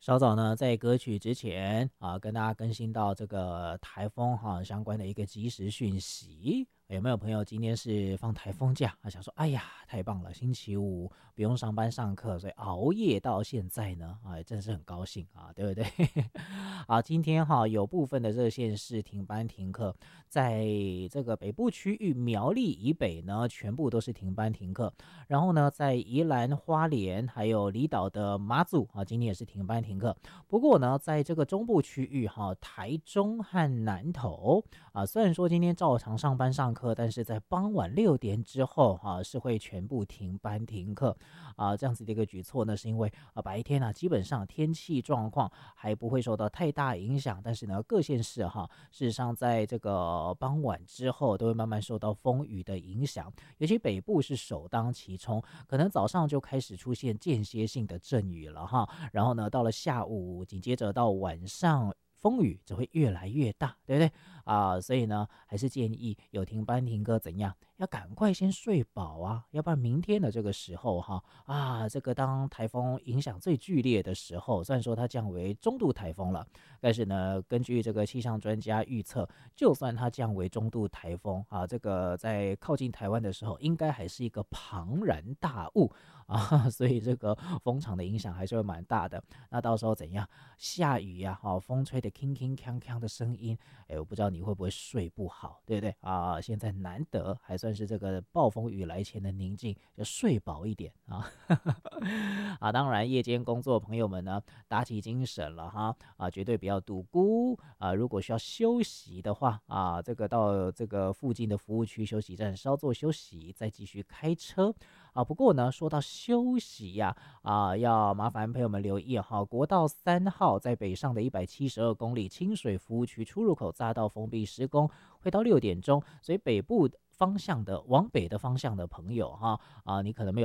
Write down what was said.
稍早呢，在歌曲之前啊，跟大家更新到这个台风相关的一个即时讯息。有没有朋友今天是放台风假啊？想说，哎呀，太棒了，星期五不用上班上课，所以熬夜到现在呢，真是很高兴啊，对不对？啊，今天有部分的热线是停班停课，在这个北部区域苗栗以北呢，全部都是停班停课。然后呢，在宜兰花莲还有离岛的马祖今天也是停班停课。不过呢，在这个中部区域台中和南投虽然说今天照常上班上课，但是在傍晚6点之后是会全部停班停课这样子的一个举措呢，是因为白天基本上天气状况还不会受到太大影响，但是呢各县市事实上在这个傍晚之后都会慢慢受到风雨的影响，尤其北部是首当其冲，可能早上就开始出现间歇性的阵雨了然后呢到了下午，紧接着到晚上风雨只会越来越大，对不对所以呢，还是建议有停班停课怎样，要赶快先睡饱要不然明天的这个时候这个当台风影响最剧烈的时候，虽然说它降为中度台风了，但是呢，根据这个气象专家预测，就算它降为中度台风这个在靠近台湾的时候，应该还是一个庞然大物所以这个风场的影响还是会蛮大的。那到时候怎样？下雨风吹的铿铿锵锵的声音，我不知道你会不会睡不好，对不对现在难得还算是这个暴风雨来前的宁静，就睡饱一点当然夜间工作的朋友们呢，打起精神了绝对不要赌孤如果需要休息的话这个到这个附近的服务区休息站稍作休息，再继续开车不过呢，说到休息要麻烦朋友们留意国道3号在北上的172公里清水服务区出入口匝道封闭施工，会到6点钟，所以北部方向的往北的方向的朋友你可能没有